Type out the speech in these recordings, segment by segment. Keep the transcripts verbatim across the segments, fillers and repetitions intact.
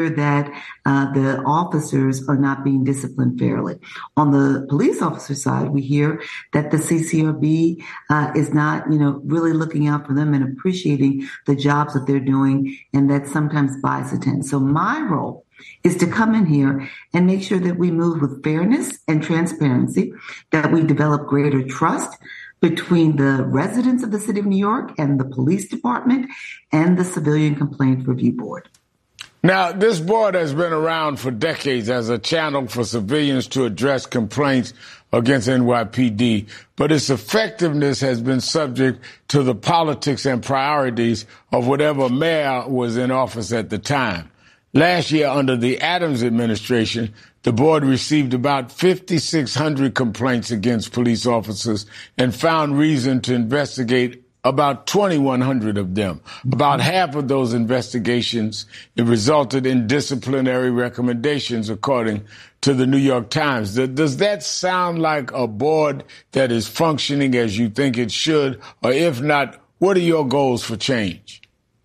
that uh, the officers are not being disciplined fairly. On the police officer side, we hear that the C C R B uh, is not, you know, really looking out for them and appreciating the jobs that they're doing, and that sometimes bias attends. So my role is to come in here and make sure that we move with fairness and transparency, that we develop greater trust between the residents of the city of New York and the police department and the Civilian Complaint Review Board. Now, this board has been around for decades as a channel for civilians to address complaints against N Y P D, but its effectiveness has been subject to the politics and priorities of whatever mayor was in office at the time. Last year, under the Adams administration, the board received about fifty-six hundred complaints against police officers and found reason to investigate about twenty-one hundred of them. About half of those investigations it resulted in disciplinary recommendations, according to the New York Times. Does that sound like a board that is functioning as you think it should? Or if not, what are your goals for change?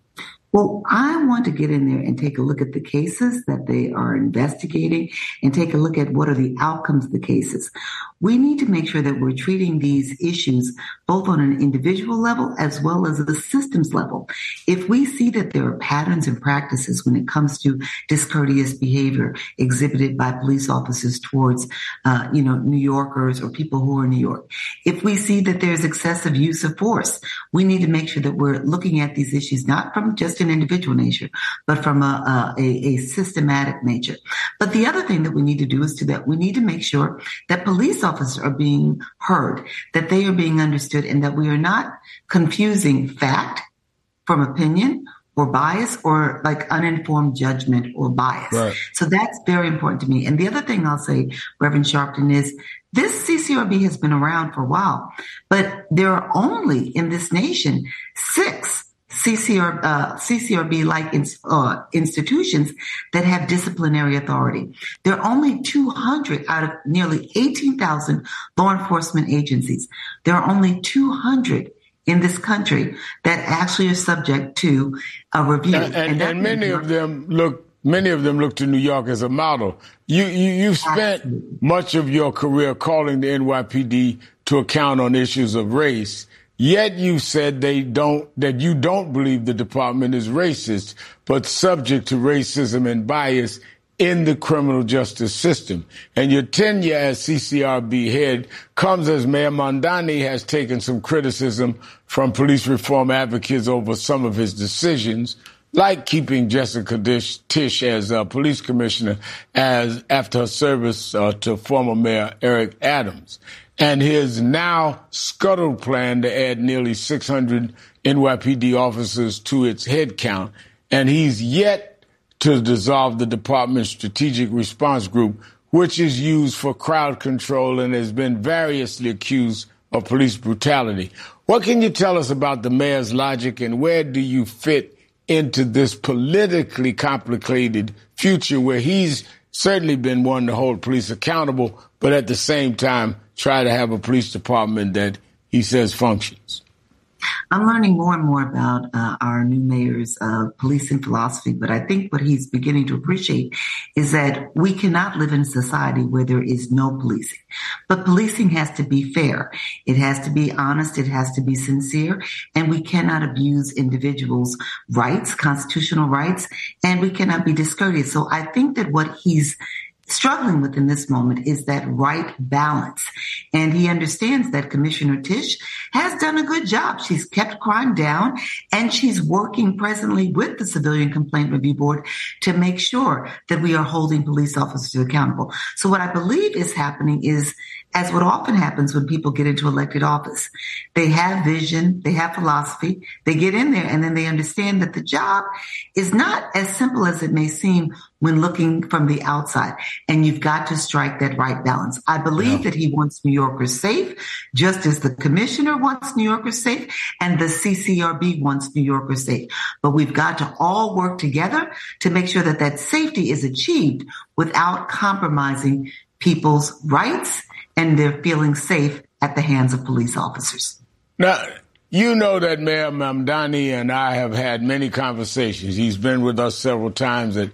Well, I want to get in there and take a look at the cases that they are investigating and take a look at what are the outcomes of the cases. We need to make sure that we're treating these issues both on an individual level as well as the systems level. If we see that there are patterns and practices when it comes to discourteous behavior exhibited by police officers towards, uh, you know, New Yorkers or people who are in New York, if we see that there's excessive use of force, we need to make sure that we're looking at these issues not from just an individual nature, but from a, a, a systematic nature. But the other thing that we need to do is to that we need to make sure that police officers are being heard, that they are being understood, and that we are not confusing fact from opinion or bias or like uninformed judgment or bias. Right. So that's very important to me. And the other thing I'll say, Reverend Sharpton, is this C C R B has been around for a while, but there are only in this nation six C C R, uh, C C R B-like ins- uh, institutions that have disciplinary authority. There are only two hundred out of nearly eighteen thousand law enforcement agencies. There are only two hundred in this country that actually are subject to a review. And, and, and, and many of them look Many of them look to New York as a model. You, you, you've spent Absolutely. much of your career calling the N Y P D to account on issues of race. Yet you said they don't, that you don't believe the department is racist, but subject to racism and bias in the criminal justice system. And your tenure as C C R B head comes as Mayor Mamdani has taken some criticism from police reform advocates over some of his decisions, like keeping Jessica Tisch as uh, police commissioner as after her service uh, to former Mayor Eric Adams, and his now scuttled plan to add nearly six hundred N Y P D officers to its head count. And he's yet to dissolve the department's strategic response group, which is used for crowd control and has been variously accused of police brutality. What can you tell us about the mayor's logic, and where do you fit into this politically complicated future where he's certainly been one to hold police accountable, but at the same time try to have a police department that he says functions? I'm learning more and more about uh, our new mayor's uh, policing philosophy, but I think what he's beginning to appreciate is that we cannot live in a society where there is no policing. But policing has to be fair. It has to be honest. It has to be sincere. And we cannot abuse individuals' rights, constitutional rights, and we cannot be discourteous. So I think that what he's struggling with in this moment is that right balance. And he understands that Commissioner Tisch has done a good job. She's kept crime down, and she's working presently with the Civilian Complaint Review Board to make sure that we are holding police officers accountable. So what I believe is happening is, as what often happens when people get into elected office, they have vision, they have philosophy, they get in there, and then they understand that the job is not as simple as it may seem when looking from the outside. And you've got to strike that right balance. I believe yeah. that he wants New Yorkers safe, just as the commissioner wants New Yorkers safe and the C C R B wants New Yorkers safe. But we've got to all work together to make sure that that safety is achieved without compromising people's rights and their feeling safe at the hands of police officers. Now, you know that Mayor Mamdani and I have had many conversations. He's been with us several times at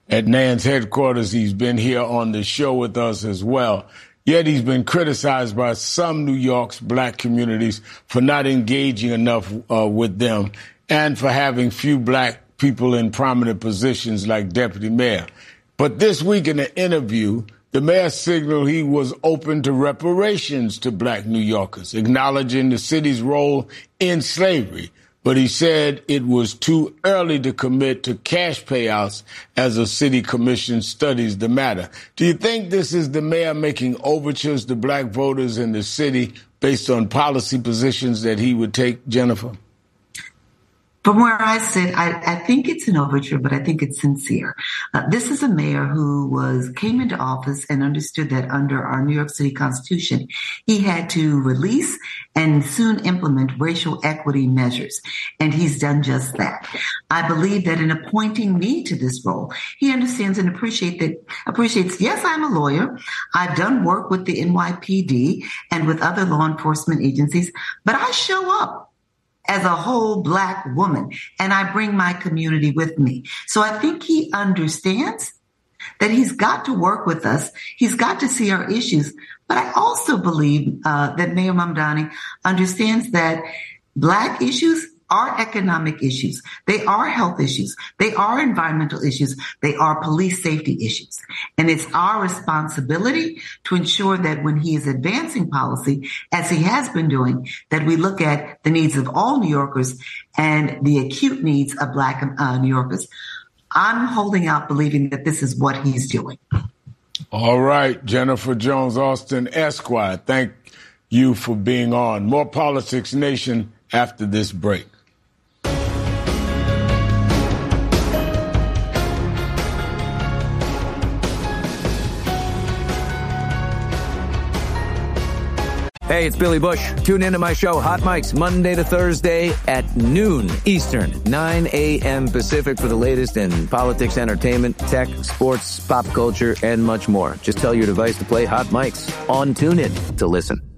at Nance headquarters. He's been here on the show with us as well. Yet he's been criticized by some New York's black communities for not engaging enough uh, with them and for having few black people in prominent positions like deputy mayor. But this week in an interview, the mayor signaled he was open to reparations to black New Yorkers, acknowledging the city's role in slavery. But he said it was too early to commit to cash payouts as a city commission studies the matter. Do you think this is the mayor making overtures to black voters in the city based on policy positions that he would take, Jennifer? From where I sit, I, I think it's an overture, but I think it's sincere. Uh, this is a mayor who was came into office and understood that under our New York City Constitution, he had to release and soon implement racial equity measures. And he's done just that. I believe that in appointing me to this role, he understands and appreciate that, appreciates, yes, I'm a lawyer. I've done work with the N Y P D and with other law enforcement agencies, but I show up as a whole black woman, and I bring my community with me. So I think he understands that he's got to work with us. He's got to see our issues. But I also believe uh, that Mayor Mamdani understands that black issues are economic issues. They are health issues. They are environmental issues. They are police safety issues. And it's our responsibility to ensure that when he is advancing policy, as he has been doing, that we look at the needs of all New Yorkers and the acute needs of black uh, New Yorkers. I'm holding out believing that this is what he's doing. All right, Jennifer Jones Austin, Esquire, thank you for being on. More Politics Nation after this break. Hey, it's Billy Bush. Tune into my show, Hot Mics, Monday to Thursday at noon Eastern, nine a.m. Pacific for the latest in politics, entertainment, tech, sports, pop culture, and much more. Just tell your device to play Hot Mics on TuneIn to listen.